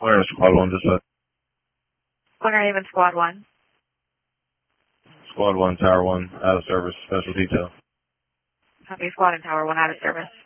Where is Squad 1 dispatch? When are you in Squad 1? Squad 1, Tower 1, out of service, special detail. Copy, Squad and Tower 1 out of service.